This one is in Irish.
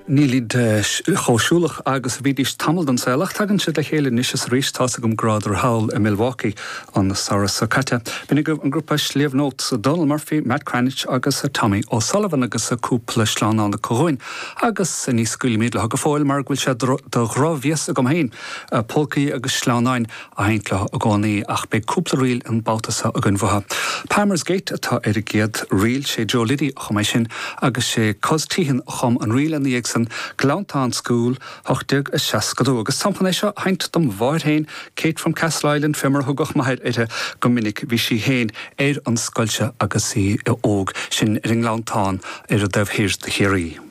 Nílid chóisiúlach agus bhídís tamil don saoach tagann siad le chéile níos is rís tá go grádar hail in Milwaukee an Sarasota. Bínig an grúpa sléomhnót Donald Murphy, Matt Cranich agus Tommy O'Sullivan agus a cúpla sláán an na Coróin. Agus ní scuilimiad le go fáil mar bhfuil sé do ghrábhíos a go héin polcaí agus slááin a haintla a gánaí ach be cúpla riil an báltasa a gunmhatha. Palmer's Gate atá ar a géad riil sé Joe Liddy chumé sin agus sé costíhan chum an riil an the Glantown School, Hochtig a Shaskado, agus Sampanesha, Heint dom Varhain, Kate from Castle Island, Femmer Hugach Mahid, Ete, Gominik, Vichy Hain, an Sculcha Agassi, Og, Shin Ringlantown, Dev Here's the Hiri.